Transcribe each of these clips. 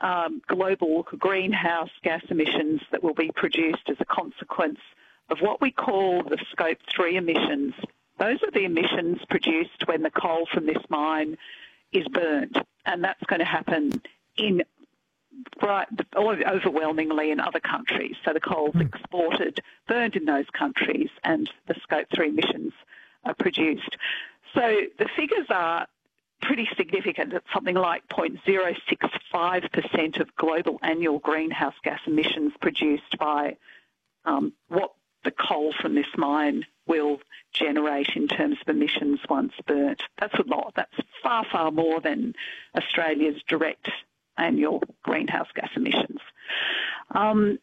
global greenhouse gas emissions that will be produced as a consequence of what we call the Scope 3 emissions. Those are the emissions produced when the coal from this mine is burned, and that's going to happen overwhelmingly in other countries. So the coal's exported, burned in those countries, and the Scope 3 emissions are produced. So the figures are pretty significant. It's something like 0.065% of global annual greenhouse gas emissions produced by what the coal from this mine will generate in terms of emissions once burnt. That's a lot. That's far, far more than Australia's direct annual greenhouse gas emissions. The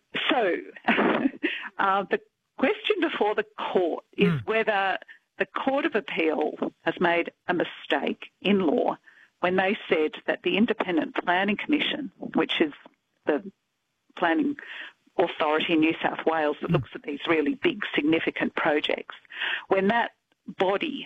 question before the court is whether the Court of Appeal has made a mistake in law when they said that the Independent Planning Commission, which is the planning authority in New South Wales that looks at these really big, significant projects, when that body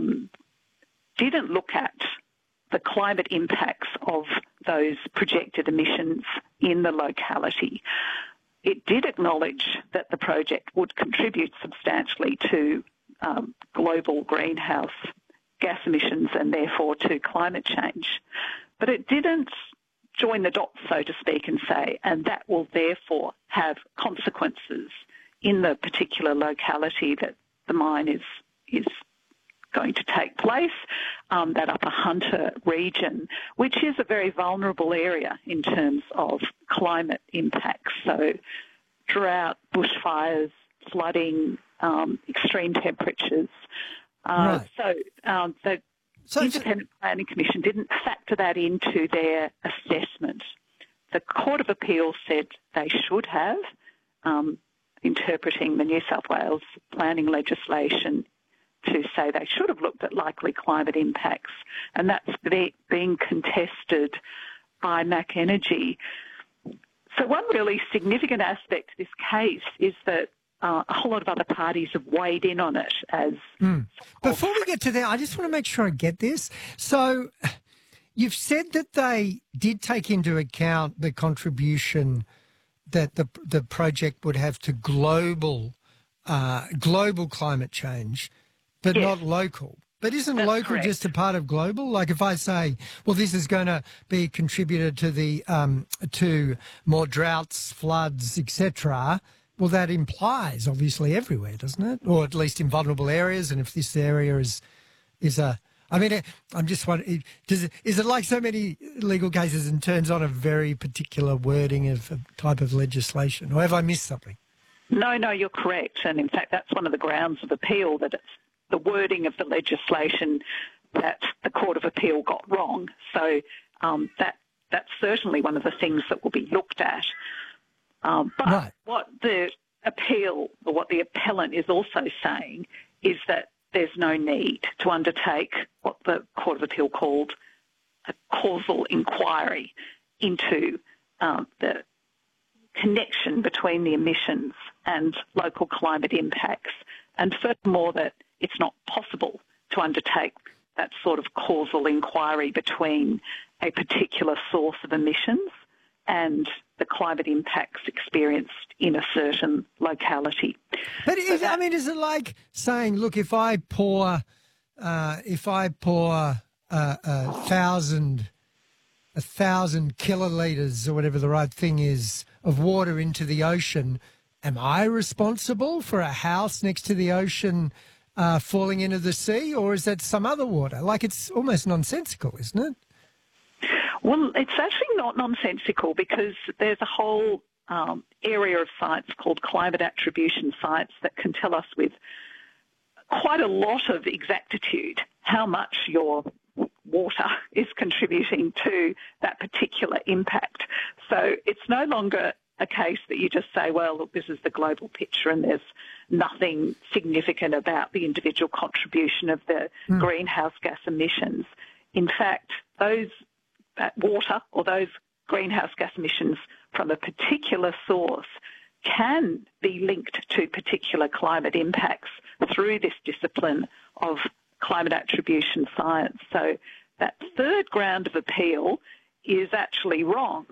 didn't look at the climate impacts of those projected emissions in the locality. It did acknowledge that the project would contribute substantially to global greenhouse gas emissions and therefore to climate change. But it didn't join the dots, so to speak, and say, and that will therefore have consequences in the particular locality that the mine is going to take place, that Upper Hunter region, which is a very vulnerable area in terms of climate impacts. So drought, bushfires, flooding, extreme temperatures. Right. The Independent Planning Commission didn't factor that into their assessment. The Court of Appeal said they should have, interpreting the New South Wales planning legislation to say they should have looked at likely climate impacts, and that's being contested by Mac Energy. So one really significant aspect of this case is that a whole lot of other parties have weighed in on it as... Before we get to that, I just want to make sure I get this. So you've said that they did take into account the contribution that the project would have to global climate change, but yes, not local. But isn't that's local correct. just a part of global? Like if I say, well, this is going to be a contributor to the to more droughts, floods, etc., well, that implies obviously everywhere, doesn't it? Or at least in vulnerable areas. And if this area is a, I mean, I'm just wondering, is it like so many legal cases and turns on a very particular wording of a type of legislation? Or have I missed something? No, you're correct. And in fact, that's one of the grounds of appeal, that it's the wording of the legislation that the Court of Appeal got wrong. So that's certainly one of the things that will be looked at. But what the appeal, or what the appellant is also saying, is that there's no need to undertake what the Court of Appeal called a causal inquiry into the connection between the emissions and local climate impacts, and furthermore that it's not possible to undertake that sort of causal inquiry between a particular source of emissions and the climate impacts experienced in a certain locality. But is it like saying, look, if I pour 1,000 kilolitres or whatever the right thing is of water into the ocean, am I responsible for a house next to the ocean falling into the sea, or is that some other water? Like, it's almost nonsensical, isn't it? Well, it's actually not nonsensical, because there's a whole area of science called climate attribution science that can tell us with quite a lot of exactitude how much your water is contributing to that particular impact. So it's no longer a case that you just say, well, look, this is the global picture and there's nothing significant about the individual contribution of the greenhouse gas emissions. In fact, that water or those greenhouse gas emissions from a particular source can be linked to particular climate impacts through this discipline of climate attribution science. So that third ground of appeal is actually wrong.